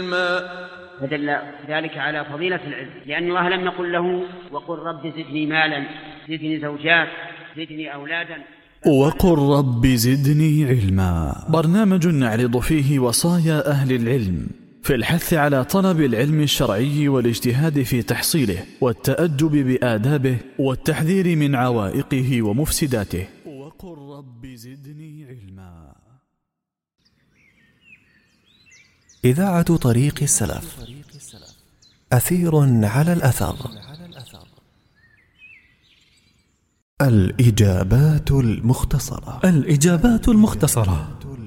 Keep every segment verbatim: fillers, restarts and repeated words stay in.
فدل ذلك على فضيلة العلم، لأن الله لم يقل له وقل رب زدني مالا، زدني زوجات، زدني أولادا. وقل رب زدني علما، برنامج نعرض فيه وصايا أهل العلم في الحث على طلب العلم الشرعي والاجتهاد في تحصيله والتأدب بآدابه والتحذير من عوائقه ومفسداته. وقل رب زدني علما. إذاعة طريق السلف، أثير على الأثر. الإجابات المختصرة. الإجابات المختصرة.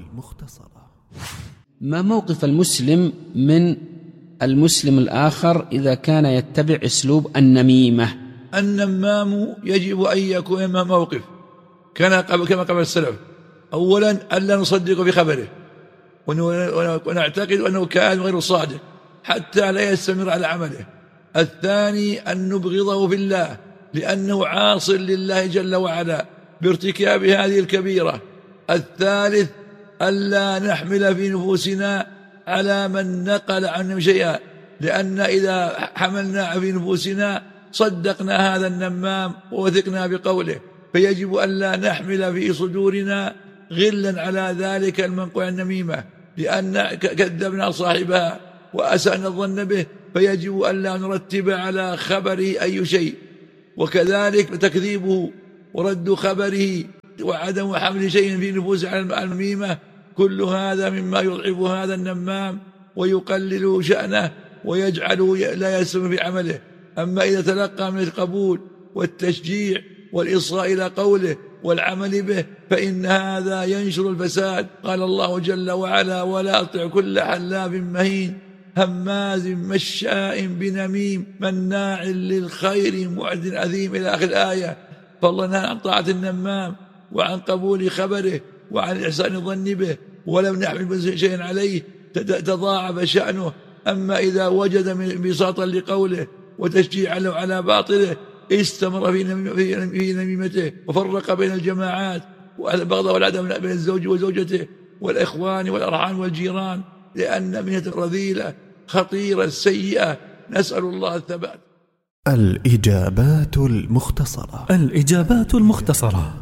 ما موقف المسلم من المسلم الآخر إذا كان يتبع أسلوب النميمة؟ النمام يجب أن يكون ما موقف كما قبل السلف. أولا ألا نصدق بخبره ونعتقد أنه كان غير صادق حتى لا يستمر على عمله. الثاني أن نبغضه في الله لأنه عاص لله جل وعلا بارتكاب هذه الكبيرة. الثالث ألا نحمل في نفوسنا على من نقل عنه شيئا، لأن إذا حملنا في نفوسنا صدقنا هذا النمام ووثقنا بقوله، فيجب ألا نحمل في صدورنا غلا على ذلك المنقول النميمة، لأن كذبنا صاحبها وأسأنا الظن به، فيجب ألا نرتب على خبره أي شيء. وكذلك تكذيبه ورد خبره وعدم حمل شيء في نفوس على النميمة، كل هذا مما يضعف هذا النمام ويقلل شأنه ويجعله لا يسلم في عمله. أما إذا تلقى من القبول والتشجيع والإصغاء إلى قوله والعمل به فإن هذا ينشر الفساد. قال الله جل وعلا: ولا تطع كل حلاف مهين هماز مشاء بنميم مناع للخير معد أثيم، إلى آخر الآية. فالله نهى عن طاعة النمام وعن قبول خبره وعن إحسان الظن به، ولم نحمل شيئا عليه تضاعف شأنه. أما إذا وجد انبساطا لقوله وتشجيعا له على باطله استمر في نميمته وفرق بين الجماعات والبغض والعدم بين الزوج وزوجته والإخوان والأرحام والجيران، لأن منها رذيلة خطيرة سيئة. نسأل الله الثبات. الإجابات المختصرة. الإجابات المختصرة.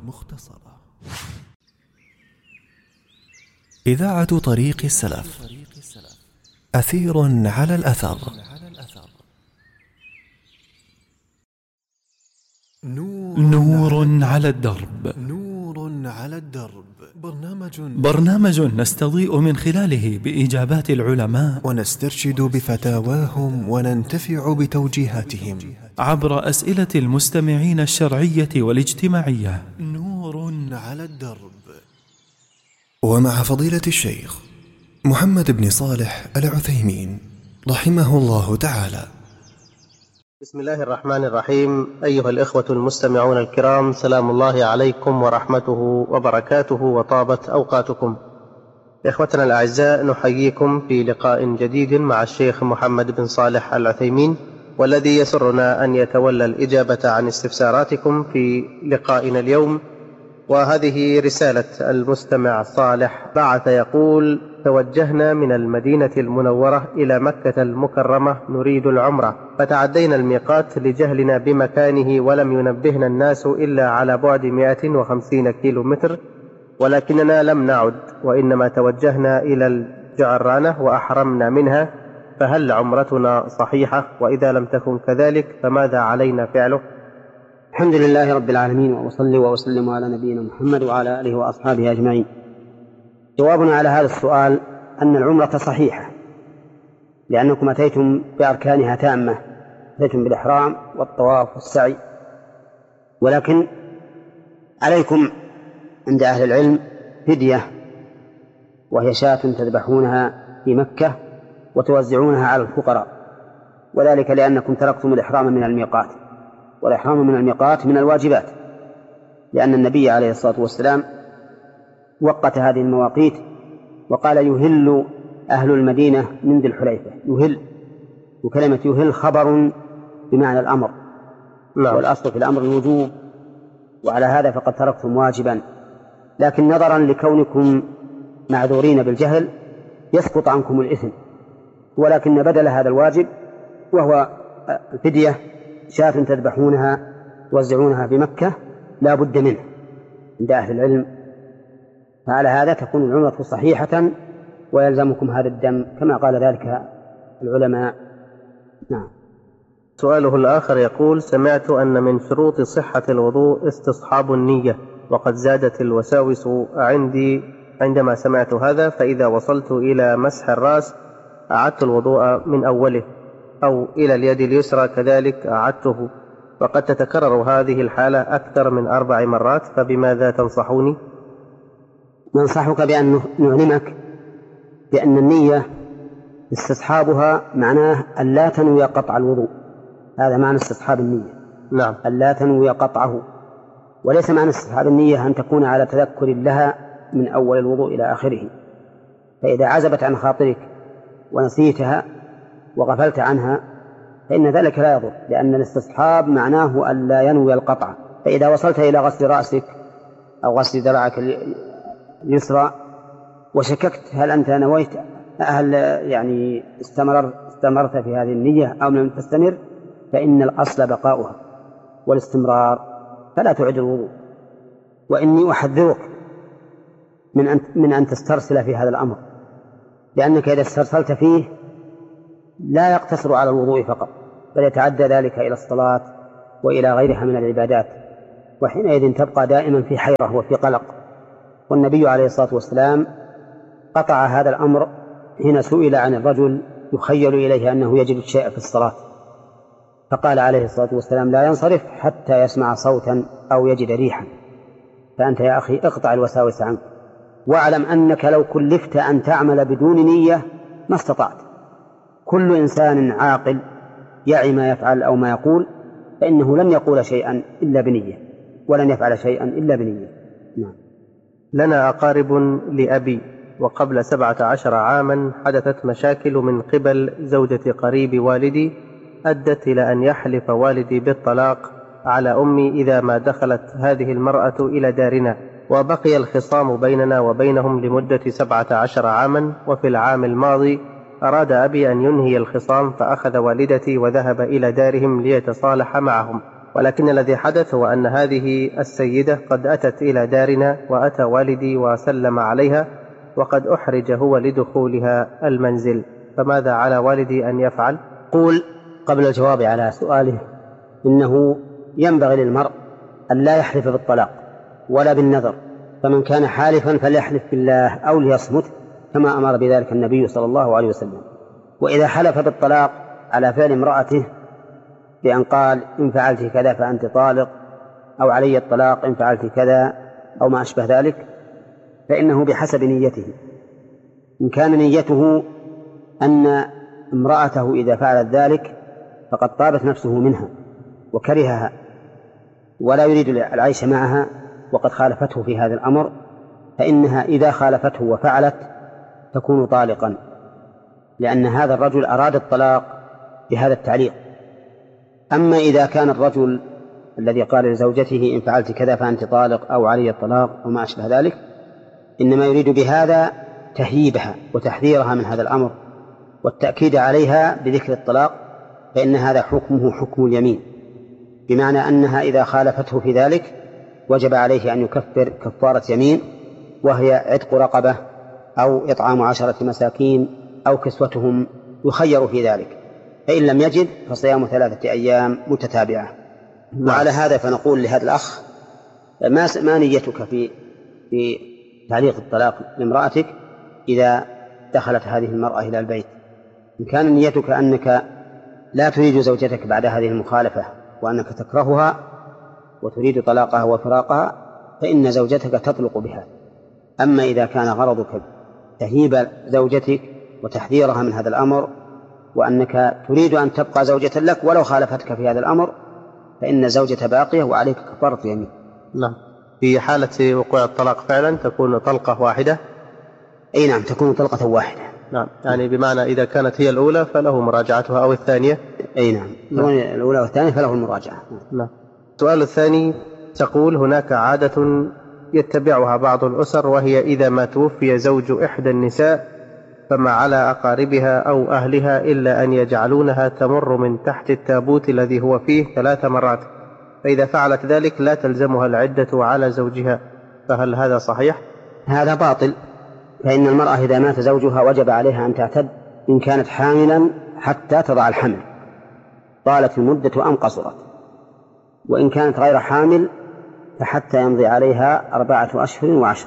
إذاعة طريق السلف، أثير على الأثر. نور على الدرب. نور على الدرب. برنامج برنامج نستضيء من خلاله بإجابات العلماء ونسترشد بفتاواهم وننتفع بتوجيهاتهم عبر أسئلة المستمعين الشرعية والاجتماعية. نور على الدرب. ومع فضيلة الشيخ محمد بن صالح العثيمين رحمه الله تعالى. بسم الله الرحمن الرحيم. أيها الإخوة المستمعون الكرام، سلام الله عليكم ورحمته وبركاته وطابت أوقاتكم. إخوتنا الأعزاء، نحييكم في لقاء جديد مع الشيخ محمد بن صالح العثيمين، والذي يسرنا أن يتولى الإجابة عن استفساراتكم في لقائنا اليوم. وهذه رسالة المستمع صالح، بعث يقول: توجهنا من المدينة المنورة إلى مكة المكرمة نريد العمرة، فتعدينا الميقات لجهلنا بمكانه، ولم ينبهنا الناس إلا على بعد مئة وخمسين كيلو متر، ولكننا لم نعد وإنما توجهنا إلى الجعرانة وأحرمنا منها، فهل عمرتنا صحيحة؟ وإذا لم تكن كذلك فماذا علينا فعله؟ الحمد لله رب العالمين، وأصلي وأسلم على نبينا محمد وعلى آله وأصحابه أجمعين. جوابنا على هذا السؤال أن العمرة صحيحة، لأنكم أتيتم بأركانها تامة، أتيتم بالإحرام والطواف والسعي، ولكن عليكم عند أهل العلم فدية، وهي شاة تذبحونها في مكة وتوزعونها على الفقراء، وذلك لأنكم تركتم الإحرام من الميقات، والإحرام من الميقات من الواجبات، لأن النبي عليه الصلاة والسلام وقت هذه المواقيت وقال: يهل أهل المدينة من ذي الحليفة. يهل، وكلمة يهل خبر بمعنى الأمر، والأصل في الأمر الوجوب، وعلى هذا فقد تركتم واجبا. لكن نظرا لكونكم معذورين بالجهل يسقط عنكم الإثم، ولكن بدل هذا الواجب وهو الفدية شاة تذبحونها توزعونها في مكة لا بد منه عند أهل العلم، فعلى هذا تكون العمرة صحيحة ويلزمكم هذا الدم كما قال ذلك العلماء. نعم. سؤاله الآخر يقول: سمعت أن من شروط صحة الوضوء استصحاب النية، وقد زادت الوساوس عندي عندما سمعت هذا، فإذا وصلت إلى مسح الرأس أعدت الوضوء من أوله، أو إلى اليد اليسرى كذلك أعدته، وقد تتكرر هذه الحالة أكثر من أربع مرات، فبماذا تنصحوني؟ ننصحك بأن نعلمك بأن النية استصحابها معناه أن لا تنوي قطع الوضوء، هذا معنى استصحاب النية. نعم. أن لا تنوي قطعه، وليس معنى استصحاب النية أن تكون على تذكر لها من أول الوضوء إلى آخره، فإذا عزبت عن خاطرك ونسيتها وغفلت عنها فإن ذلك لا يضر، لأن الاستصحاب معناه أن لا ينوي القطع. فإذا وصلت إلى غسل رأسك أو غسل ذراعك اليسرى وشككت هل أنت نويت هل يعني استمرر استمرت في هذه النية أو لم تستمر، فإن الأصل بقاؤها والاستمرار، فلا تعد الوضوء. وإني أحذرك من أن من أن تسترسل في هذا الأمر، لأنك إذا استرسلت فيه لا يقتصر على الوضوء فقط، بل يتعدى ذلك إلى الصلاة وإلى غيرها من العبادات، وحينئذ تبقى دائما في حيرة وفي قلق. والنبي عليه الصلاة والسلام قطع هذا الأمر حين سئل عن الرجل يخيل إليه أنه يجد الشيء في الصلاة، فقال عليه الصلاة والسلام: لا ينصرف حتى يسمع صوتا أو يجد ريحا. فأنت يا أخي اقطع الوساوس عنك، واعلم أنك لو كلفت أن تعمل بدون نية ما استطعت. كل إنسان عاقل يعي ما يفعل أو ما يقول، فإنه لن يقول شيئا إلا بنية، ولن يفعل شيئا إلا بنية. نعم. لنا أقارب لأبي، وقبل سبعة عشر عاما حدثت مشاكل من قبل زوجة قريب والدي أدت إلى أن يحلف والدي بالطلاق على أمي إذا ما دخلت هذه المرأة إلى دارنا، وبقي الخصام بيننا وبينهم لمدة سبعة عشر عاما. وفي العام الماضي أراد أبي أن ينهي الخصام، فأخذ والدتي وذهب إلى دارهم ليتصالح معهم، ولكن الذي حدث هو أن هذه السيدة قد أتت إلى دارنا وأتى والدي وسلم عليها، وقد أحرج هو لدخولها المنزل، فماذا على والدي أن يفعل؟ قول قبل الجواب على سؤاله إنه ينبغي للمرء أن لا يحلف بالطلاق ولا بالنذر، فمن كان حالفا فليحلف بالله أو ليصمت، كما أمر بذلك النبي صلى الله عليه وسلم. وإذا حلف بالطلاق على فعل امرأته بأن قال إن فعلت كذا فأنت طالق، أو علي الطلاق إن فعلت كذا، أو ما أشبه ذلك، فإنه بحسب نيته. إن كان نيته أن امرأته إذا فعلت ذلك فقد طابت نفسه منها وكرهها ولا يريد العيش معها وقد خالفته في هذا الأمر، فإنها إذا خالفته وفعلت تكون طالقا، لأن هذا الرجل أراد الطلاق بهذا التعليق. أما إذا كان الرجل الذي قال لزوجته إن فعلت كذا فأنت طالق أو علي الطلاق أو ما أشبه ذلك، إنما يريد بهذا تهييبها وتحذيرها من هذا الأمر والتأكيد عليها بذكر الطلاق، فإن هذا حكمه حكم اليمين، بمعنى أنها إذا خالفته في ذلك وجب عليه أن يكفر كفارة يمين، وهي عتق رقبة أو إطعام عشرة مساكين أو كسوتهم، يخير في ذلك، فإن لم يجد فصيام ثلاثة أيام متتابعة. وعلى هذا فنقول لهذا الأخ ما ما نيتك في في تعليق الطلاق لامرأتك إذا دخلت هذه المرأة إلى البيت؟ إن كان نيتك أنك لا تريد زوجتك بعد هذه المخالفة وأنك تكرهها وتريد طلاقها وفراقها، فإن زوجتك تطلق بها. أما إذا كان غرضك تهيب زوجتك وتحذيرها من هذا الأمر وأنك تريد أن تبقى زوجة لك ولو خالفتك في هذا الأمر، فإن الزوجة باقية وعليك كفارة يمين. نعم. في حالة وقوع الطلاق فعلا تكون طلقة واحدة؟ أي نعم، تكون طلقة واحدة. نعم، يعني بمعنى إذا كانت هي الأولى فله مراجعتها أو الثانية؟ أي نعم، نعم. الأولى والثانية فله المراجعة. نعم. السؤال الثاني تقول: هناك عادة يتبعها بعض الأسر، وهي إذا ما توفي زوج إحدى النساء فما على أقاربها أو أهلها إلا أن يجعلونها تمر من تحت التابوت الذي هو فيه ثلاث مرات، فإذا فعلت ذلك لا تلزمها العدة على زوجها، فهل هذا صحيح؟ هذا باطل، فإن المرأة إذا مات زوجها وجب عليها أن تعتد إن كانت حاملا حتى تضع الحمل، طالت المدة أم قصرت، وإن كانت غير حامل فحتى يمضي عليها أربعة أشهر وعشر.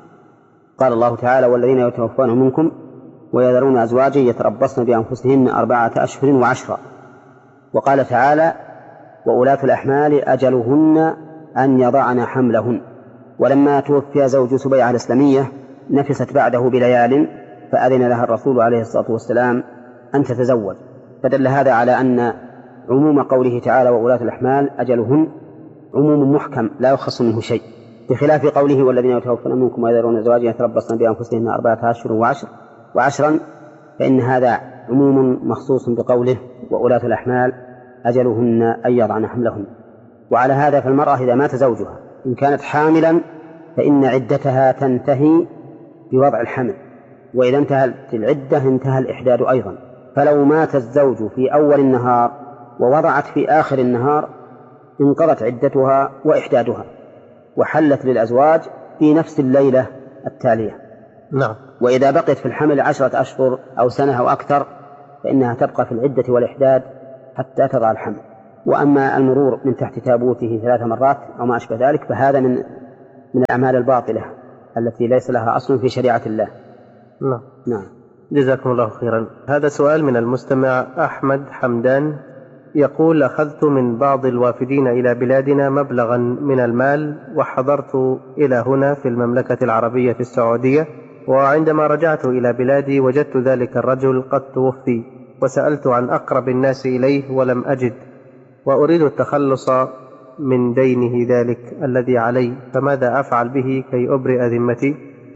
قال الله تعالى: والذين يتوفون منكم ويذرون أزواجا يتربصن بأنفسهن أربعة أشهر وعشرا. وقال تعالى: وأولاة الأحمال أجلهن أن يضعن حملهن. ولما توفي زوج سبيعة الإسلامية نفست بعده بليال، فأذن لها الرسول عليه الصلاة والسلام أن تتزوج، فدل هذا على أن عموم قوله تعالى وأولاة الأحمال أجلهن عموم محكم لا يخص منه شيء، بخلاف قوله والذين يتوفون منكم ويذرون أزواجا يتربصن بأنفسهن أربعة أشهر وعشر وعشرا، فإن هذا عموم مخصوص بقوله وأولاة الأحمال أجلهن أن يضعن حملهن. وعلى هذا فالمرأة إذا مات زوجها إن كانت حاملا فإن عدتها تنتهي بوضع الحمل، وإذا انتهت العدة انتهى الإحداد أيضا. فلو مات الزوج في أول النهار ووضعت في آخر النهار انقضت عدتها وإحدادها، وحلت للأزواج في نفس الليلة التالية. نعم. وإذا بقيت في الحمل عشرة أشهر أو سنة أو أكثر فإنها تبقى في العدة والإحداد حتى تضع الحمل. وأما المرور من تحت تابوته ثلاث مرات أو ما أشبه ذلك فهذا من من الأعمال الباطلة التي ليس لها أصل في شريعة الله. نعم. نعم. جزاكم الله خيرا. هذا سؤال من المستمع أحمد حمدان، يقول: أخذت من بعض الوافدين إلى بلادنا مبلغا من المال وحضرت إلى هنا في المملكة العربية السعودية، وعندما رجعت إلى بلادي وجدت ذلك الرجل قد توفي، وسألت عن أقرب الناس إليه ولم أجد، وأريد التخلص من دينه ذلك الذي علي، فماذا أفعل به كي أبرئ ذمتي؟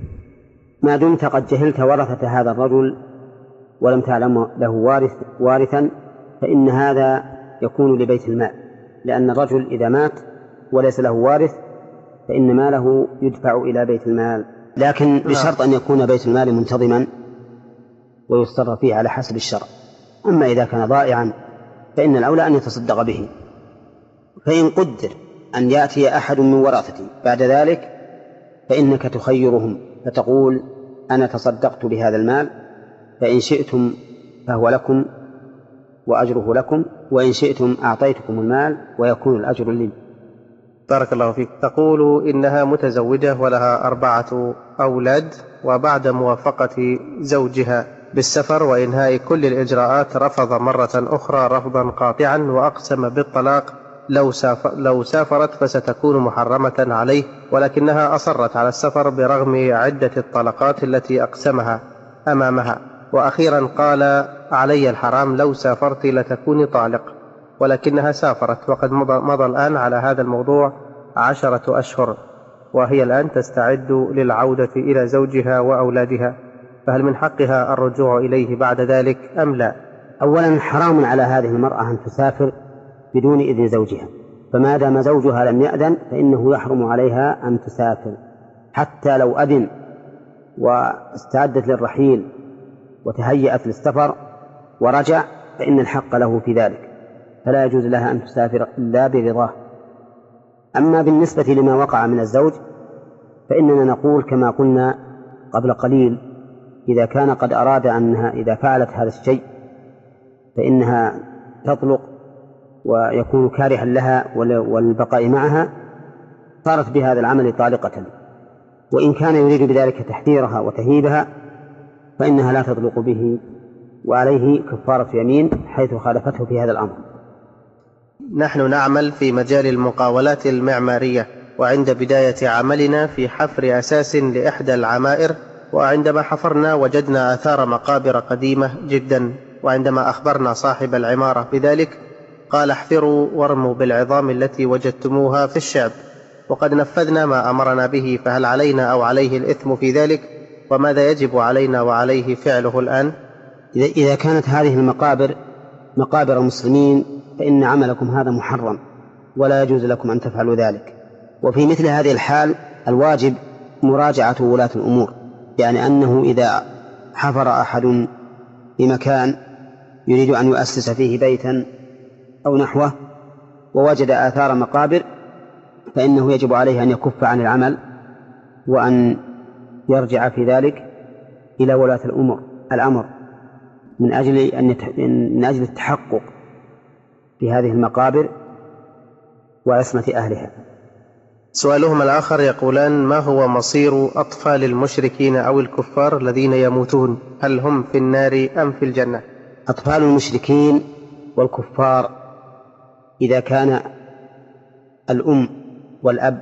ما دمت قد جهلت ورثة هذا الرجل ولم تعلم له وارث وارثا فإن هذا يكون لبيت المال، لأن الرجل إذا مات وليس له وارث فإن ماله يدفع إلى بيت المال، لكن بشرط أن يكون بيت المال منتظما ويصرف فيه على حسب الشرع. أما إذا كان ضائعا فإن الأولى أن يتصدق به. فإن قدر أن يأتي أحد من ورثتي بعد ذلك فإنك تخيرهم فتقول: أنا تصدقت بهذا المال، فإن شئتم فهو لكم وأجره لكم، وإن شئتم أعطيتكم المال ويكون الأجر لي. بارك الله فيك. تقول إنها متزوجة ولها أربعة أولاد، وبعد موافقة زوجها بالسفر وإنهاء كل الإجراءات رفض مرة أخرى رفضا قاطعا، وأقسم بالطلاق لو, سافر لو سافرت فستكون محرمة عليه، ولكنها أصرت على السفر برغم عدة الطلقات التي أقسمها أمامها، وأخيرا قال: علي الحرام لو سافرت لتكوني طالق، ولكنها سافرت، وقد مضى الآن على هذا الموضوع عشرة أشهر، وهي الآن تستعد للعودة إلى زوجها وأولادها، فهل من حقها الرجوع إليه بعد ذلك أم لا؟ أولا حرام على هذه المرأة أن تسافر بدون إذن زوجها، فما دام زوجها لم يأذن فإنه يحرم عليها أن تسافر، حتى لو أذن واستعدت للرحيل وتهيأت للسفر ورجع فإن الحق له في ذلك، فلا يجوز لها أن تسافر إلا برضاه. أما بالنسبة لما وقع من الزوج فإننا نقول كما قلنا قبل قليل: إذا كان قد أراد أنها إذا فعلت هذا الشيء فإنها تطلق ويكون كارها لها والبقاء معها، صارت بهذا العمل طالقة. وإن كان يريد بذلك تحذيرها وتهيبها فإنها لا تطلق به، وعليه كفارة يمين حيث خالفته في هذا الأمر. نحن نعمل في مجال المقاولات المعمارية، وعند بداية عملنا في حفر أساس لإحدى العمائر، وعندما حفرنا وجدنا آثار مقابر قديمة جدا، وعندما أخبرنا صاحب العمارة بذلك قال: احفروا وارموا بالعظام التي وجدتموها في الشعب، وقد نفذنا ما أمرنا به، فهل علينا أو عليه الإثم في ذلك؟ وماذا يجب علينا وعليه فعله الآن؟ إذا كانت هذه المقابر مقابر المسلمين فإن عملكم هذا محرم ولا يجوز لكم أن تفعلوا ذلك. وفي مثل هذه الحال الواجب مراجعة ولاة الأمور، يعني أنه إذا حفر أحد في مكان يريد أن يؤسس فيه بيتا أو نحوه ووجد آثار مقابر، فإنه يجب عليه أن يكف عن العمل وأن يرجع في ذلك إلى ولاة الأمور الأمر من أجل أن يت... من أجل التحقق في هذه المقابر وعصمة أهلها. سؤالهم الآخر يقولان: ما هو مصير أطفال المشركين أو الكفار الذين يموتون؟ هل هم في النار أم في الجنة؟ أطفال المشركين والكفار إذا كان الأم والأب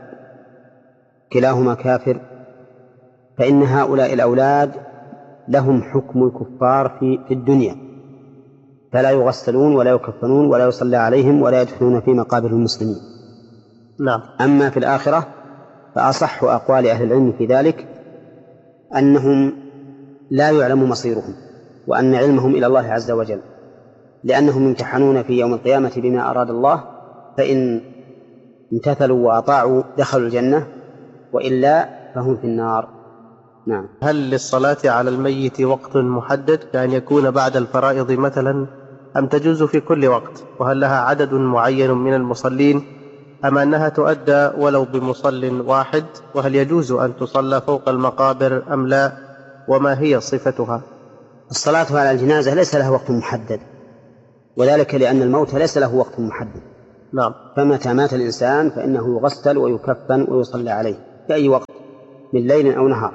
كلاهما كافر فإن هؤلاء الأولاد لهم حكم الكفار في, في الدنيا، فلا يغسلون ولا يكفنون ولا يصلى عليهم ولا يدخلون في مقابر المسلمين. نعم. أما في الآخرة فأصح أقوال أهل العلم في ذلك أنهم لا يعلم مصيرهم، وأن علمهم إلى الله عز وجل، لأنهم يمتحنون في يوم القيامة بما أراد الله، فإن امتثلوا وأطاعوا دخلوا الجنة، وإلا فهم في النار. نعم. هل للصلاة على الميت وقت محدد كأن يكون بعد الفرائض مثلا، أم تجوز في كل وقت؟ وهل لها عدد معين من المصلين، أم أنها تؤدى ولو بمصل واحد؟ وهل يجوز أن تصلى فوق المقابر أم لا؟ وما هي صفتها؟ الصلاة على الجنازة ليس لها وقت محدد، وذلك لأن الموت ليس له وقت محدد. نعم. فمتى مات الإنسان فإنه يغسل ويكفن ويصلى عليه في أي وقت من ليل أو نهار،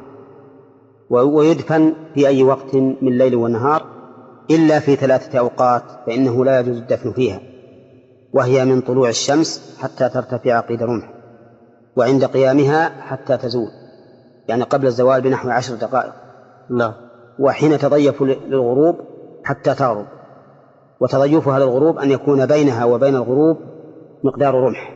ويدفن في أي وقت من ليل ونهار إلا في ثلاثة أوقات فإنه لا يجوز الدفن فيها، وهي من طلوع الشمس حتى ترتفع قيد رمح، وعند قيامها حتى تزول، يعني قبل الزوال بنحو عشر دقائق. نعم. وحين تضيف للغروب حتى تغرب، وتضيفها للغروب أن يكون بينها وبين الغروب مقدار رمح.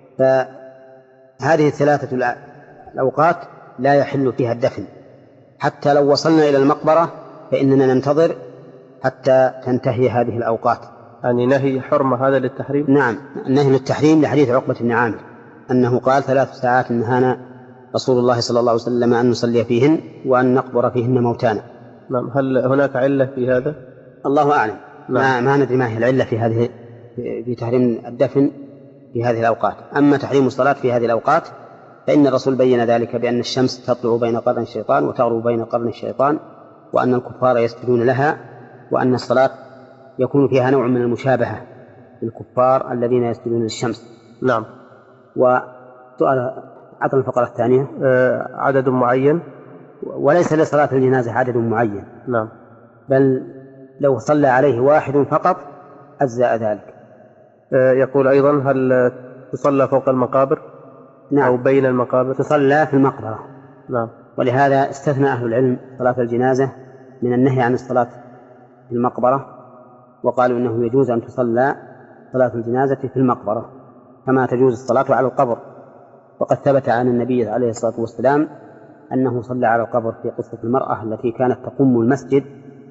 فهذه الثلاثة الأوقات لا يحل فيها الدفن، حتى لو وصلنا إلى المقبرة فإننا ننتظر حتى تنتهي هذه الأوقات. يعني نهي حرمة هذا للتحريم؟ نعم، النهي للتحريم لحديث عقبة بن عامر أنه قال: ثلاث ساعات نهانا رسول الله صلى الله عليه وسلم أن نصلي فيهن وأن نقبر فيهن موتانا. نعم. هل هناك علة في هذا؟ الله أعلم. نعم. ما, ما ندري ما هي العلة في هذه في تحريم الدفن في هذه الأوقات. أما تحريم الصلاة في هذه الأوقات فإن الرسول بين ذلك بأن الشمس تطلع بين قرن الشيطان وتغرب بين قرن الشيطان، وأن الكفار يسجدون لها، وأن الصلاة يكون فيها نوع من المشابهة للكفار الذين يسجدون للشمس. نعم. وسؤال عطل الفقرة الثانية. آه عدد معين؟ وليس لصلاة الجنازة عدد معين. نعم. بل لو صلى عليه واحد فقط أجزاء ذلك. آه يقول أيضا: هل تصلى فوق المقابر؟ نعم. أو بين المقابر؟ تصلى في المقبرة. نعم. ولهذا استثنى أهل العلم صلاة الجنازة من النهي عن الصلاة في المقبرة، وقالوا إنه يجوز أن تصلى صلاة الجنازة في المقبرة كما تجوز الصلاة على القبر. وقد ثبت عن النبي عليه الصلاة والسلام أنه صلى على القبر في قصة المرأة التي كانت تقوم المسجد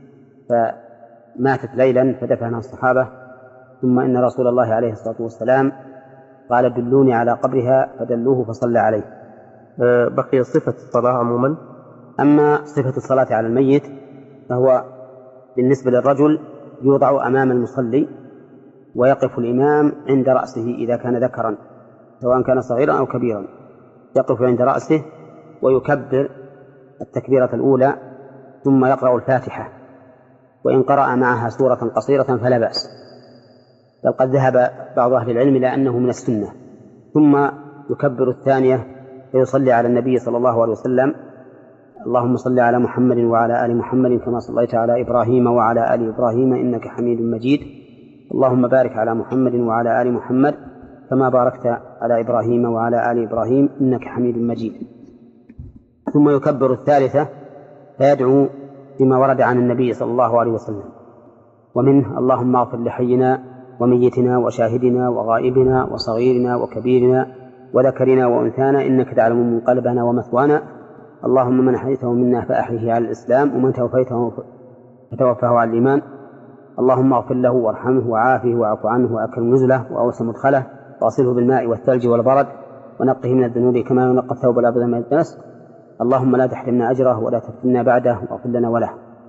فماتت ليلا فدفنها الصحابة، ثم إن رسول الله عليه الصلاة والسلام قال: دلوني على قبرها، فدلوه فصلى عليه. أه بقي صفة الصلاة عموما. أما صفة الصلاة على الميت فهو بالنسبة للرجل يوضع أمام المصلي، ويقف الإمام عند رأسه إذا كان ذكرا سواء كان صغيرا أو كبيرا، يقف عند رأسه ويكبر التكبيرة الأولى ثم يقرأ الفاتحة، وإن قرأ معها سورة قصيرة فلا بأس، بل قد ذهب بعض أهل العلم إلى أنه من السنة. ثم يكبر الثانية فيصلي على النبي صلى الله عليه وسلم: اللهم صل على محمد وعلى آل محمد كما صليت على إبراهيم وعلى آل إبراهيم إنك حميد مجيد، اللهم بارك على محمد وعلى آل محمد كما باركت على إبراهيم وعلى آل إبراهيم إنك حميد مجيد. ثم يكبر الثالثة فيدعو بما ورد عن النبي صلى الله عليه وسلم، ومنه: اللهم اغفر لحينا وميتنا وشاهدنا وغائبنا وصغيرنا وكبيرنا وذكرنا وأنثانا إنك تعلم منقلبنا ومثوانا، اللهم من أحييته منا فأحيه على الإسلام، ومن توفيته فتوفاه على الإيمان، اللهم اغفر له وارحمه وعافه واعف عنه وأكرم نزله وأوسع مدخله واغسله بالماء والثلج والبرد ونقه من الذنوب كما ينقى الثوب الأبيض من الدنس، اللهم لا تحرمنا أجره ولا تفتنا بعده واغفر لنا وله.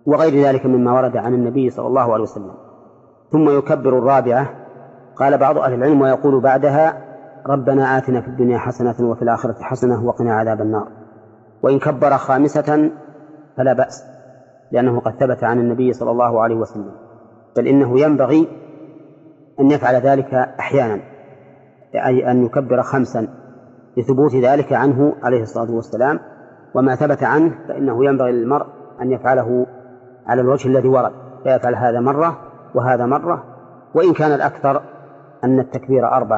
وغير ذلك مما ورد عن النبي صلى الله عليه وسلم. ثم يكبر الرابعة. قال بعض أهل العلم ويقول بعدها ربنا آتنا في الدنيا حسنة وفي الآخرة حسنة وقنا عذاب النار. وإن كبر خامسة فلا بأس، لأنه قد ثبت عن النبي صلى الله عليه وسلم، بل إنه ينبغي أن يفعل ذلك أحيانا، أي أن يكبر خمسا لثبوت ذلك عنه عليه الصلاة والسلام. وما ثبت عنه فإنه ينبغي للمرء أن يفعله على الوجه الذي ورد، فيفعل هذا مرة وهذا مرة، وإن كان الأكثر أن التكبير أربع،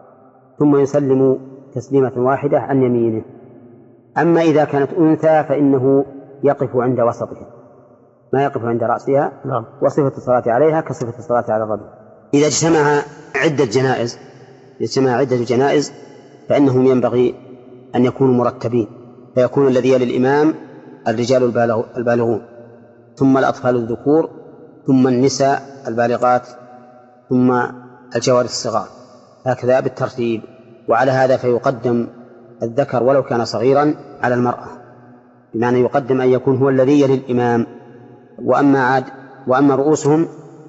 ثم يسلم تسليمة واحدة عن يمينه. أما إذا كانت أنثى فإنه يقف عند وسطها، ما يقف عند رأسها. نعم. وصفة الصلاة عليها كصفة الصلاة على الرجل. إذا اجتمع عدة جنائز إذا اجتمع عدة جنائز فإنهم ينبغي أن يكونوا مرتبين، فيكون الذي يلي الإمام الرجال البالغون، ثم الأطفال الذكور، ثم النساء البالغات، ثم الجواري الصغار، هكذا بالترتيب. وعلى هذا فيقدم الذكر ولو كان صغيرا على المرأة، بمعنى يقدم أن يكون هو الذي يلي الإمام. وأما عاد وأما رؤوسهم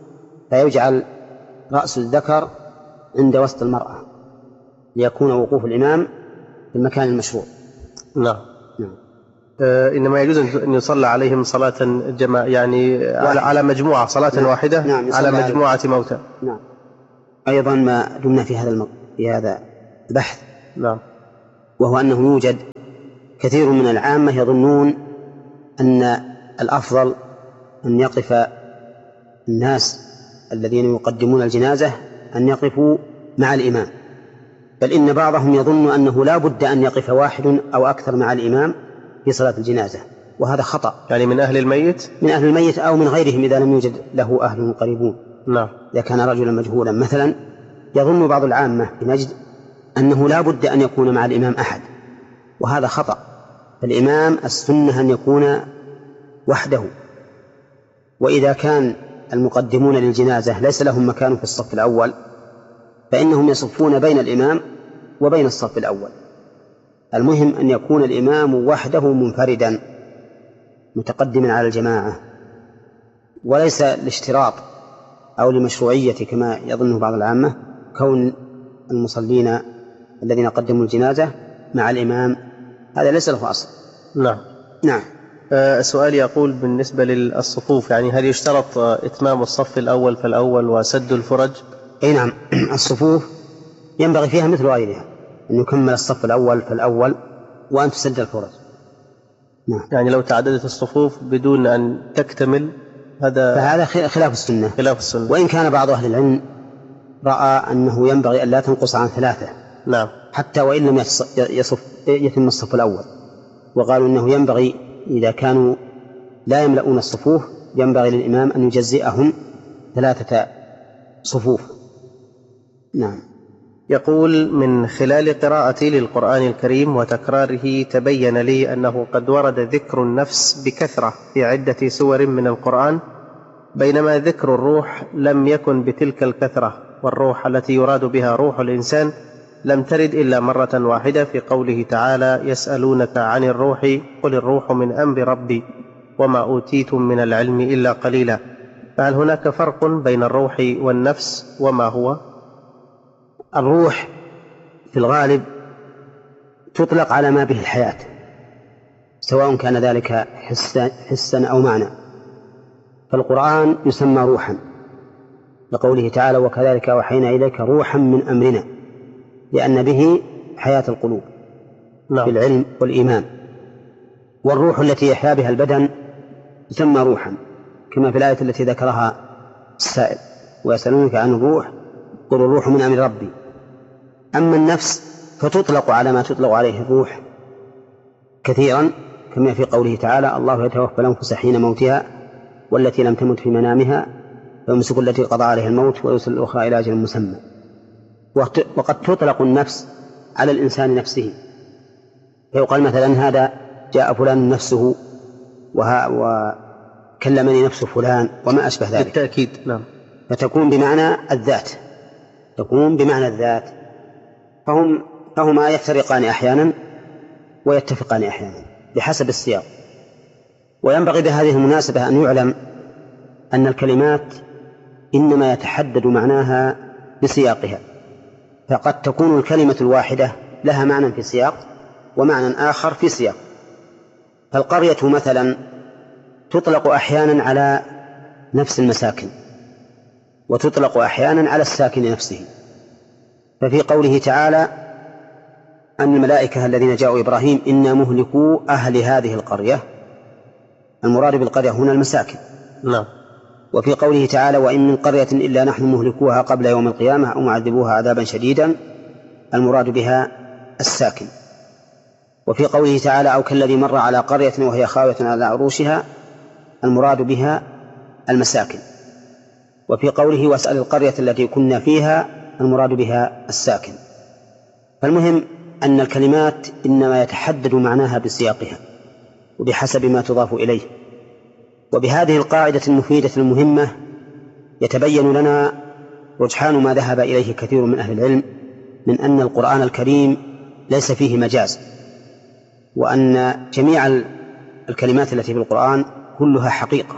فيجعل رأس الذكر عند وسط المرأة ليكون وقوف الإمام في المكان المشروع. نعم. نعم. آه إنما يجوز أن يصلى عليهم صلاة جماعة، يعني على, على مجموعة صلاة نعم. واحدة. نعم. على مجموعة موتى. نعم. أيضا ما دمنا في هذا الم... في هذا البحث. نعم. وهو أنه يوجد كثير من العامة يظنون أن الأفضل أن يقف الناس الذين يقدمون الجنازة أن يقفوا مع الإمام، بل إن بعضهم يظن أنه لا بد أن يقف واحد أو أكثر مع الإمام في صلاة الجنازة، وهذا خطأ. يعني من أهل الميت من أهل الميت أو من غيرهم إذا لم يوجد له أهل قريبون. نعم. إذا كان رجلا مجهولا مثلا، يظن بعض العامة في نجد أنه لا بد أن يكون مع الإمام أحد، وهذا خطأ. فالإمام السنة أن يكون وحده. وإذا كان المقدمون للجنازة ليس لهم مكان في الصف الأول فإنهم يصفون بين الإمام وبين الصف الأول. المهم أن يكون الإمام وحده منفردا متقدما على الجماعة، وليس الاشتراط أو لمشروعية كما يظنه بعض العامة كون المصلين الذين قدموا الجنازة مع الإمام، هذا ليس له أصل. نعم. نعم. آه سؤال يقول بالنسبة للصفوف، يعني هل يشترط إتمام الصف الأول فالأول وسد الفرج؟ أي نعم. الصفوف ينبغي فيها مثل غيرها أن يكمل الصف الأول فالأول وأن تسد الفرج. نعم. يعني لو تعددت الصفوف بدون أن تكتمل هذا فهذا خلاف السنة. خلاف السنة. وإن كان بعض أهل العلم رأى أنه ينبغي أن لا تنقص عن ثلاثة. نعم. حتى وإن لم يصف يتم الصف الأول، وقالوا أنه ينبغي إذا كانوا لا يملؤون الصفوف ينبغي للإمام أن يجزئهم ثلاثة صفوف. نعم. يقول من خلال قراءتي للقرآن الكريم وتكراره تبين لي أنه قد ورد ذكر النفس بكثرة في عدة سور من القرآن، بينما ذكر الروح لم يكن بتلك الكثرة، والروح التي يراد بها روح الإنسان لم ترد إلا مرة واحدة في قوله تعالى يسألونك عن الروح قل الروح من أمر ربي وما أوتيتم من العلم إلا قليلا. فهل هناك فرق بين الروح والنفس وما هو؟ الروح في الغالب تطلق على ما به الحياة، سواء كان ذلك حسا, حسا أو معنى. فالقرآن يسمى روحا لقوله تعالى وكذلك أوحينا إليك روحا من أمرنا، لأن به حياة القلوب بالعلم والإيمان. والروح التي يحيا بها البدن تسمى روحا، كما في الآية التي ذكرها السائل ويسألونك عن الروح قل الروح من أمر ربي. أما النفس فتطلق على ما تطلق عليه الروح كثيرا، كما في قوله تعالى الله يتوفى الأنفس حين موتها والتي لم تمت في منامها فيمسك التي قضى عليها الموت ويرسل الأخرى إلى أجل مسمى. وقد تطلق النفس على الإنسان نفسه، فيقال مثلا هذا جاء فلان نفسه وكلمني نفس فلان وما أشبه ذلك بالتأكيد. نعم. فتكون بمعنى الذات تكون بمعنى الذات فهم فهما يفترقان أحيانا ويتفقان أحيانا بحسب السياق. وينبغي بهذه المناسبة أن يعلم أن الكلمات إنما يتحدد معناها بسياقها، فقد تكون الكلمة الواحدة لها معنى في سياق ومعنى آخر في سياق. فالقرية مثلا تطلق أحيانا على نفس المساكن، وتطلق أحيانا على الساكن نفسه. ففي قوله تعالى أن الملائكة الذين جاءوا إبراهيم إنا مهلكو أهل هذه القرية، المراد بالقرية هنا المساكن. نعم. وفي قوله تعالى وإن من قرية إلا نحن مهلكوها قبل يوم القيامة أو معذبوها عذابا شديدا، المراد بها الساكن. وفي قوله تعالى أو كالذي مر على قرية وهي خاوية على عروشها، المراد بها المساكن. وفي قوله واسأل القرية التي كنا فيها، المراد بها الساكن. فالمهم أن الكلمات إنما يتحدد معناها بسياقها وبحسب ما تضاف إليه. وبهذه القاعدة المفيدة المهمة يتبين لنا رجحان ما ذهب إليه كثير من أهل العلم من أن القرآن الكريم ليس فيه مجاز، وأن جميع الكلمات التي في القرآن كلها حقيقة،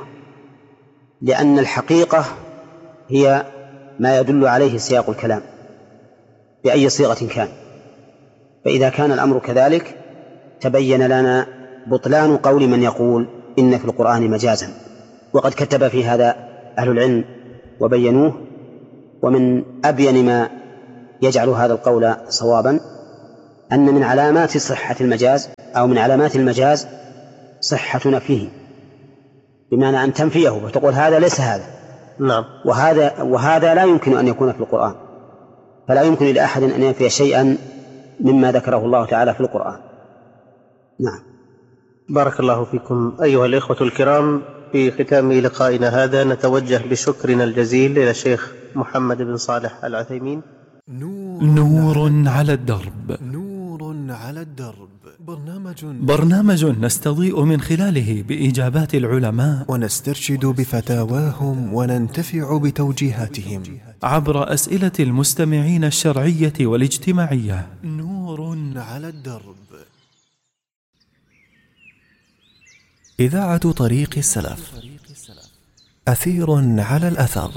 لأن الحقيقة هي ما يدل عليه سياق الكلام بأي صيغة كان. فإذا كان الأمر كذلك تبين لنا بطلان قول من يقول إن في القرآن مجازا، وقد كتب في هذا أهل العلم وبينوه. ومن أبين ما يجعل هذا القول صوابا أن من علامات صحة المجاز أو من علامات المجاز صحة نفيه، بمعنى أن تنفيه وتقول هذا ليس هذا. نعم. وهذا, وهذا لا يمكن أن يكون في القرآن، فلا يمكن لأحد أن ينفي شيئا مما ذكره الله تعالى في القرآن. نعم. بارك الله فيكم أيها الإخوة الكرام. في ختام لقائنا هذا نتوجه بشكرنا الجزيل إلى الشيخ محمد بن صالح العثيمين. نور على الدرب. نور على الدرب. برنامج برنامج نستضيء من خلاله بإجابات العلماء ونسترشد بفتاواهم وننتفع بتوجيهاتهم عبر أسئلة المستمعين الشرعية والاجتماعية. نور على الدرب. إذاعة طريق السلف، أثير على الأثر.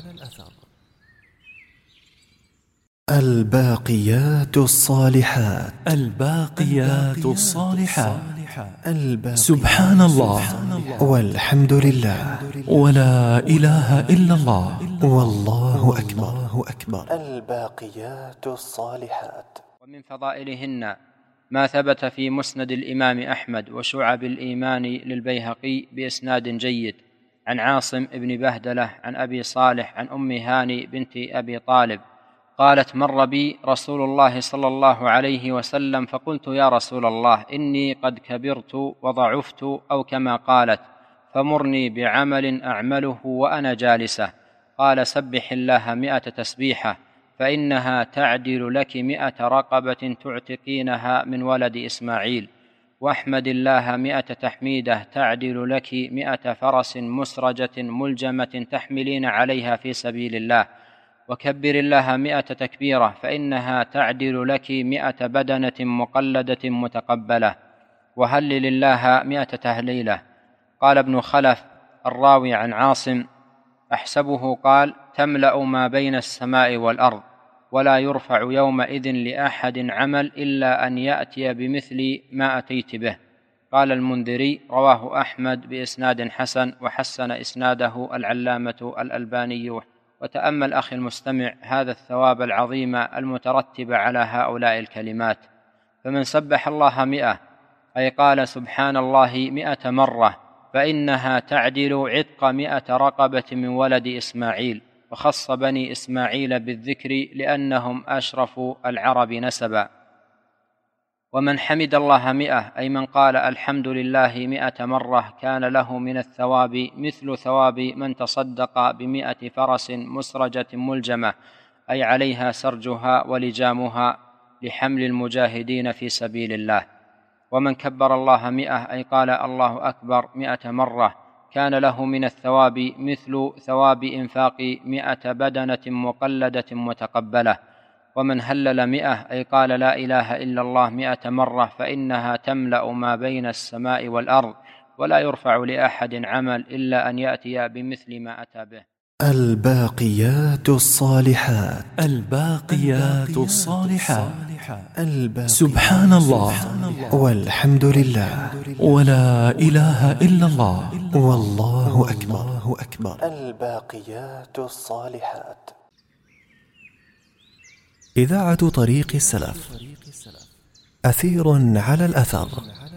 الباقيات الصالحات. الباقيات الصالحات. الباقيات. سبحان الله والحمد لله ولا إله إلا الله والله أكبر. الباقيات الصالحات. ومن فضائلهن ما ثبت في مسند الإمام أحمد وشعب الإيمان للبيهقي بإسناد جيد عن عاصم بن بهدلة عن أبي صالح عن أم هاني بنت أبي طالب قالت مر بي رسول الله صلى الله عليه وسلم فقلت يا رسول الله إني قد كبرت وضعفت أو كما قالت، فمرني بعمل أعمله وأنا جالسة. قال سبح الله مئة تسبيحة فإنها تعدل لك مئة رقبة تعتقينها من ولد إسماعيل، واحمد الله مئة تحميدة تعدل لك مئة فرس مسرجة ملجمة تحملين عليها في سبيل الله، وكبر الله مئة تكبيرة فإنها تعدل لك مئة بدنة مقلدة متقبلة، وهلل الله مئة تهليلة. قال ابن خلف الراوي عن عاصم أحسبه قال تملأ ما بين السماء والأرض، ولا يرفع يومئذ لأحد عمل إلا أن يأتي بمثل ما أتيت به. قال المنذري رواه أحمد بإسناد حسن، وحسن إسناده العلامة الألباني. وتأمل أخي المستمع هذا الثواب العظيم المترتب على هؤلاء الكلمات. فمن سبح الله مئة أي قال سبحان الله مئة مرة فإنها تعدل عتق مئة رقبة من ولد إسماعيل، وخص بني إسماعيل بالذكر لأنهم أشرف العرب نسبا. ومن حمد الله مئة أي من قال الحمد لله مئة مرة كان له من الثواب مثل ثواب من تصدق بمئة فرس مسرجة ملجمة أي عليها سرجها ولجامها لحمل المجاهدين في سبيل الله. ومن كبر الله مئة أي قال الله أكبر مئة مرة كان له من الثواب مثل ثواب إنفاق مئة بدنة مقلدة متقبلة. ومن هلل مئة أي قال لا إله إلا الله مئة مرة فإنها تملأ ما بين السماء والأرض، ولا يرفع لأحد عمل إلا أن يأتي بمثل ما أتى به. الباقيات الصالحات. الباقيات الصالحات. الباقيات سبحان الله والحمد لله ولا إله إلا الله والله أكبر أكبر. الباقيات الصالحات. إذاعة طريق السلف، أثير على الأثر.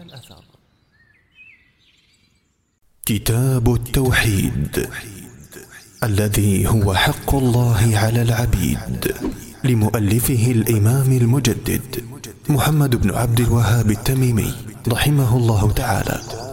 كتاب التوحيد الذي هو حق الله على العبيد، لمؤلفه الإمام المجدد محمد بن عبد الوهاب التميمي رحمه الله تعالى.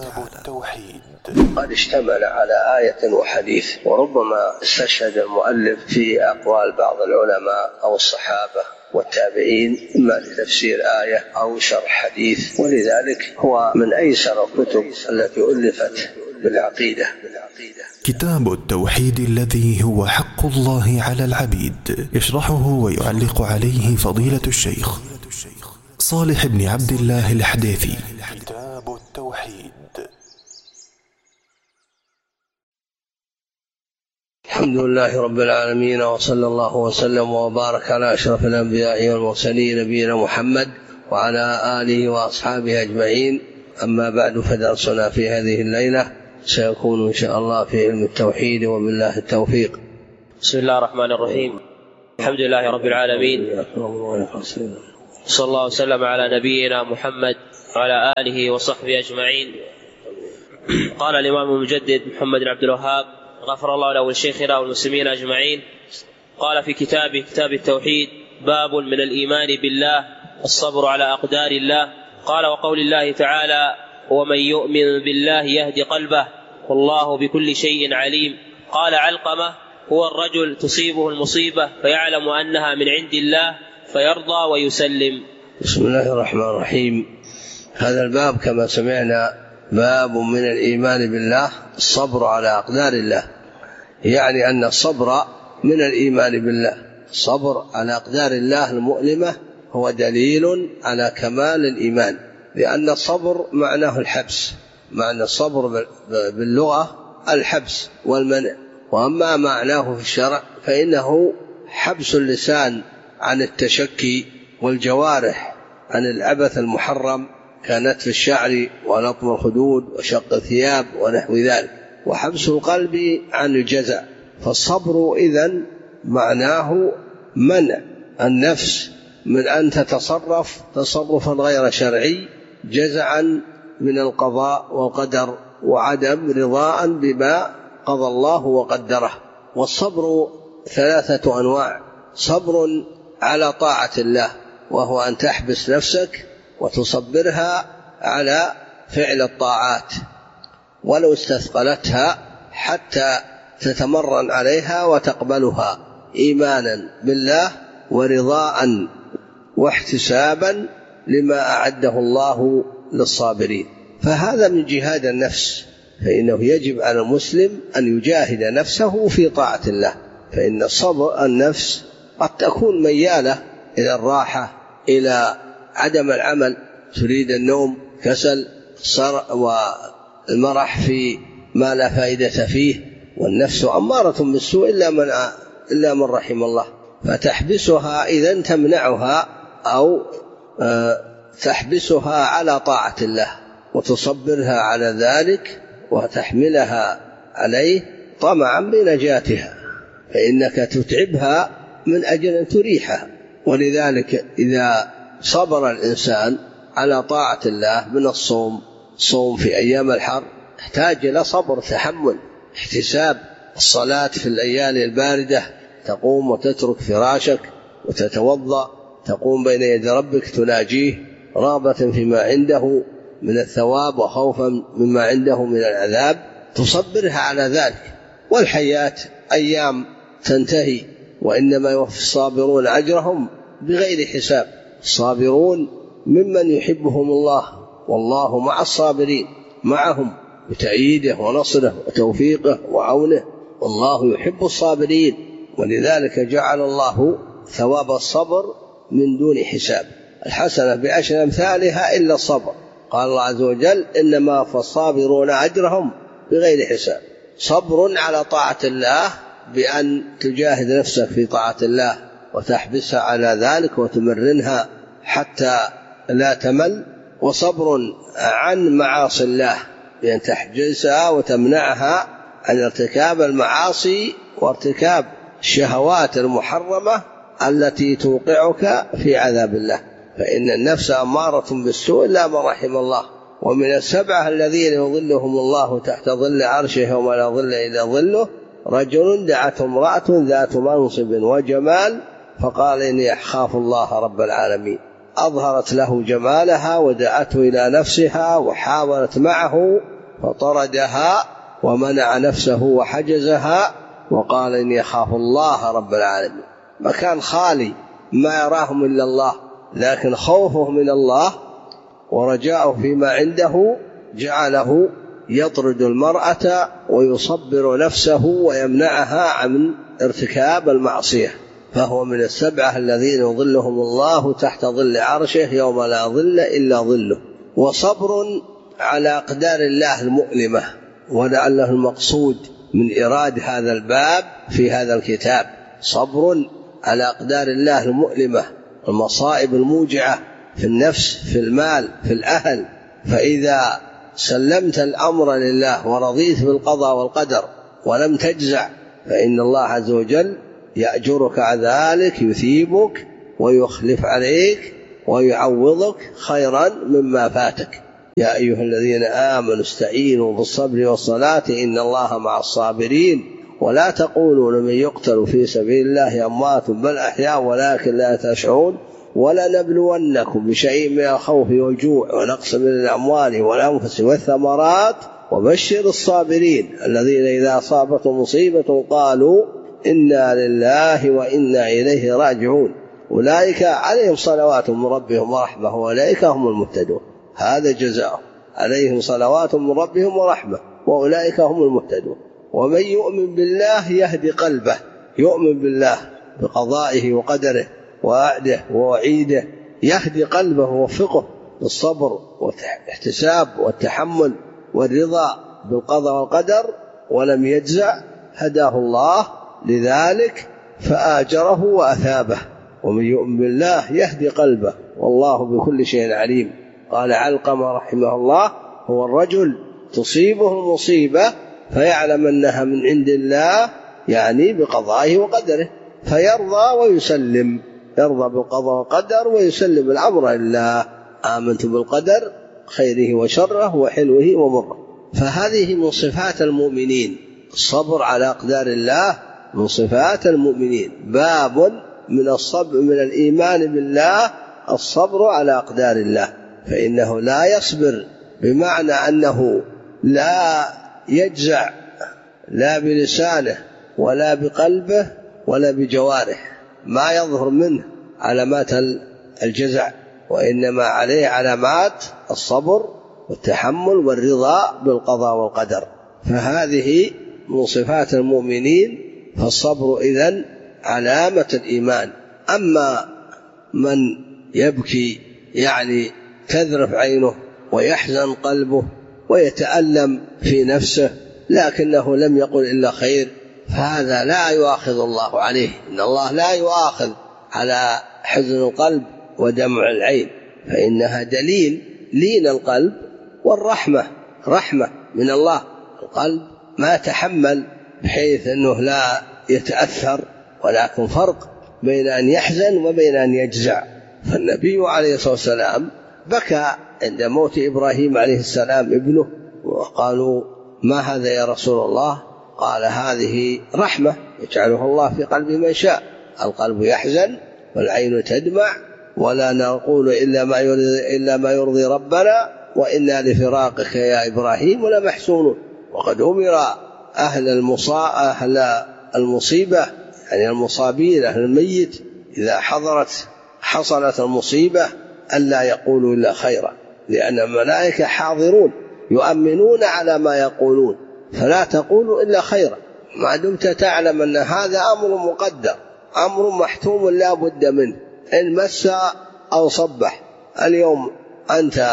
قد اشتمل على آية وحديث، وربما استشهد المؤلف في أقوال بعض العلماء أو الصحابة والتابعين إما لتفسير آية أو شرح حديث، ولذلك هو من أيسر الكتب التي ألفت بالعقيدة. كتاب التوحيد الذي هو حق الله على العبيد، يشرحه ويعلق عليه فضيلة الشيخ صالح بن عبد الله الحديثي. كتاب التوحيد. الحمد لله رب العالمين، وصلى الله وسلم وبارك على أشرف الأنبياء والمرسلين نبينا محمد وعلى آله وأصحابه أجمعين. أما بعد، فدرسنا في هذه الليلة سيكون إن شاء الله في علم التوحيد، وبالله التوفيق. بسم الله الرحمن الرحيم. الحمد لله رب العالمين، صلى الله وسلم على نبينا محمد وعلى آله وصحبه أجمعين. قال الإمام المجدد محمد بن عبد الوهاب غفر الله له ولشيخنا والمسلمين أجمعين، قال في كتابه كتاب التوحيد: باب من الإيمان بالله الصبر على أقدار الله. قال: وقول الله تعالى: ومن يؤمن بالله يهدي قلبه والله بكل شيء عليم. قال علقمة: هو الرجل تصيبه المصيبة فيعلم أنها من عند الله فيرضى ويسلم. بسم الله الرحمن الرحيم. هذا الباب كما سمعنا باب من الإيمان بالله الصبر على أقدار الله، يعني أن الصبر من الإيمان بالله. الصبر على أقدار الله المؤلمة هو دليل على كمال الإيمان، لأن الصبر معناه الحبس. معنى الصبر باللغة الحبس والمنع، وأما معناه في الشرع فإنه حبس اللسان عن التشكي، والجوارح عن العبث المحرم كنتف الشعر ولطم الخدود وشق الثياب ونحو ذلك، وحبس القلب عن الجزع. فالصبر إذن معناه منع النفس من أن تتصرف تصرفا غير شرعي، جزعا من القضاء والقدر، وعدم رضاء بما قضى الله وقدره. والصبر ثلاثة أنواع: صبر على طاعة الله، وهو أن تحبس نفسك وتصبرها على فعل الطاعات ولو استثقلتها حتى تتمرن عليها وتقبلها إيمانا بالله ورضاء واحتسابا لما أعده الله للصابرين. فهذا من جهاد النفس، فإنه يجب على المسلم أن يجاهد نفسه في طاعة الله، فإن الصبر النفس قد تكون ميالة إلى الراحة، إلى عدم العمل، تريد النوم، كسل، صرع والمرح في ما لا فائدة فيه، والنفس أمارة بالسوء إلا من إلا من رحم الله. فتحبسها إذن تمنعها أو تحبسها على طاعة الله وتصبرها على ذلك وتحملها عليه طمعا بنجاتها، فإنك تتعبها من أجل أن تريحها. ولذلك إذا صبر الإنسان على طاعة الله من الصوم، صوم في أيام الحر يحتاج إلى صبر، تحمل، احتساب. الصلاة في الليالي الباردة تقوم وتترك فراشك وتتوضأ، تقوم بين يدي ربك تناجيه رغبة فيما عنده من الثواب وخوفا مما عنده من العذاب، تصبرها على ذلك. والحياة أيام تنتهي، وإنما يوفي الصابرون أجرهم بغير حساب. الصابرون ممن يحبهم الله، والله مع الصابرين، معهم بتأييده ونصره وتوفيقه وعونه، والله يحب الصابرين. ولذلك جعل الله ثواب الصبر من دون حساب. الحسنة بعشر أمثالها إلا الصبر، قال الله عز وجل إنما فالصابرون أجرهم بغير حساب. صبر على طاعة الله بأن تجاهد نفسك في طاعة الله وتحبسها على ذلك وتمرنها حتى لا تمل، وصبر عن معاصي الله بأن تحجزها وتمنعها عن ارتكاب المعاصي وارتكاب الشهوات المحرمة التي توقعك في عذاب الله، فإن النفس أمارة بالسوء لا من رحم الله. ومن السبعة الذين يظلهم الله تحت ظل عرشه يوم لا ظل إلا ظله رجل دعته امرأة ذات منصب وجمال فقال إني أخاف الله رب العالمين، أظهرت له جمالها ودعته إلى نفسها وحاولت معه فطردها ومنع نفسه وحجزها وقال إني أخاف الله رب العالمين. مكان خالي ما يراهم إلا الله، لكن خوفه من الله ورجاؤه فيما عنده جعله يطرد المرأة ويصبر نفسه ويمنعها عن ارتكاب المعصية، فهو من السبعة الذين يظلهم الله تحت ظل عرشه يوم لا ظل إلا ظله. وصبر على أقدار الله المؤلمة، ولعله المقصود من إراد هذا الباب في هذا الكتاب، صبر على أقدار الله المؤلمة، المصائب الموجعة في النفس في المال في الأهل. فإذا سلمت الأمر لله ورضيت بالقضاء والقدر ولم تجزع فإن الله عز وجل يأجرك على ذلك، يثيبك ويخلف عليك ويعوضك خيرا مما فاتك. يا أيها الذين آمنوا استعينوا بالصبر والصلاة إن الله مع الصابرين ولا تقولوا لمن يقتل في سبيل الله أموات بل أحياء ولكن لا تشعرون ولنبلونكم بشيء من الخوف والجوع ونقص من الأموال والأنفس والثمرات وبشر الصابرين الذين إذا أصابتهم مصيبة قالوا إنا لله وإنا إليه راجعون أولئك عليهم صلوات من ربهم ورحمة وأولئك هم المهتدون. هذا جزاء عليهم صلوات من ربهم ورحمة وأولئك هم المهتدون. ومن يؤمن بالله يهدي قلبه، يؤمن بالله بقضائه وقدره ووعده ووعيده يهدي قلبه ووفقه للصبر والاحتساب والتحمل والرضا بالقضاء والقدر ولم يجزع، هداه الله لذلك فآجره وأثابه. ومن يؤمن بالله يهدي قلبه والله بكل شيء عليم. قال علقمة رحمه الله هو الرجل تصيبه المصيبة فيعلم أنها من عند الله، يعني بقضائه وقدره، فيرضى ويسلم، يرضى بالقضاء والقدر ويسلم الأمر لله. آمنت بالقدر خيره وشره وحلوه ومره. فهذه من صفات المؤمنين، الصبر على أقدار الله من صفات المؤمنين. باب من الصبر من الإيمان بالله الصبر على أقدار الله، فإنه لا يصبر بمعنى أنه لا يجزع لا بلسانه ولا بقلبه ولا بجوارح، ما يظهر منه علامات الجزع، وإنما عليه علامات الصبر والتحمل والرضا بالقضاء والقدر. فهذه من صفات المؤمنين، فالصبر إذن علامة الإيمان. أما من يبكي يعني تذرف عينه ويحزن قلبه ويتألم في نفسه لكنه لم يقل إلا خير، فهذا لا يؤاخذ الله عليه. إن الله لا يؤاخذ على حزن القلب ودمع العين، فإنها دليل لين القلب والرحمة، رحمة من الله. القلب ما تحمل بحيث أنه لا يتأثر، ولكن فرق بين أن يحزن وبين أن يجزع. فالنبي عليه الصلاة والسلام بكى عند موت إبراهيم عليه السلام ابنه، وقالوا ما هذا يا رسول الله؟ قال هذه رحمة يجعله الله في قلب من شاء. القلب يحزن والعين تدمع ولا نقول إلا ما يرضي, إلا ما يرضي ربنا وإنا لفراقك يا إبراهيم لمحزونون. وقد أمر أهل, المصا... أهل المصيبة يعني المصابين أهل الميت إذا حضرت حصلت المصيبة ألا يقولوا إلا خيرا، لأن الملائكة حاضرون يؤمنون على ما يقولون، فلا تقولوا إلا خيرا ما دمت تعلم أن هذا أمر مقدر، أمر محتوم لا بد منه، إن مس أو صبح. اليوم أنت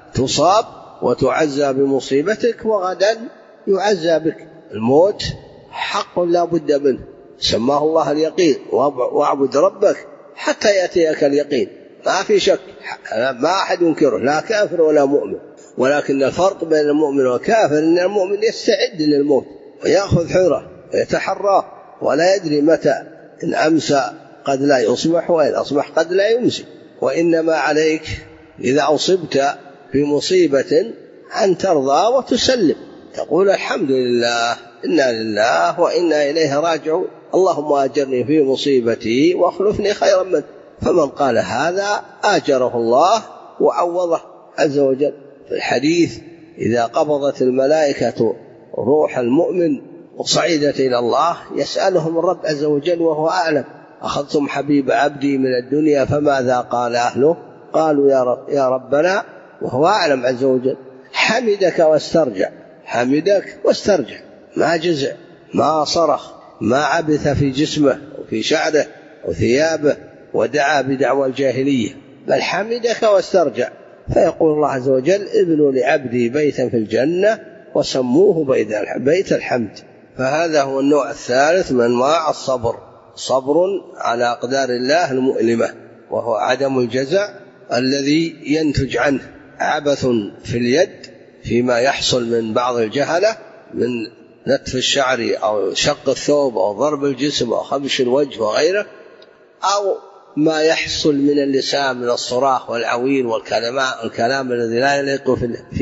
تصاب وتعزى بمصيبتك وغدا يعزى بك. الموت حق لا بد منه، سماه الله اليقين، واعبد ربك حتى يأتيك اليقين، ما في شك، ما أحد ينكره لا كافر ولا مؤمن. ولكن الفرق بين المؤمن والكافر أن المؤمن يستعد للموت ويأخذ حذره ويتحراه ولا يدري متى، إن أمسى قد لا يصبح وإن أصبح قد لا يمسي. وإنما عليك إذا أصبت بمصيبة أن ترضى وتسلم، تقول الحمد لله، إنا لله وإنا إليه راجعون، اللهم أجرني في مصيبتي واخلفني خيرا منه. فمن قال هذا آجره الله وعوضه عز وجل. في الحديث إذا قبضت الملائكة روح المؤمن وصعيدت إلى الله يسألهم الرب عز وجل وهو أعلم: أخذتم حبيب عبدي من الدنيا فماذا قال أهله؟ قالوا يا, رب يا ربنا، وهو أعلم عز وجل. حمدك واسترجع، حمدك واسترجع، ما جزع، ما صرخ، ما عبث في جسمه وفي شعره وثيابه ودعا بدعوى الجاهلية، بل حمدك واسترجع. فيقول الله عز وجل: ابنوا لعبدي بيتا في الجنة وسموه بيت الحمد. فهذا هو النوع الثالث من أنواع الصبر، صبر على أقدار الله المؤلمة، وهو عدم الجزع الذي ينتج عنه عبث في اليد فيما يحصل من بعض الجهلة من نتف الشعر أو شق الثوب أو ضرب الجسم أو خبش الوجه وغيره، أو ما يحصل من اللسان من الصراخ والعويل والكلام الذي لا يليق في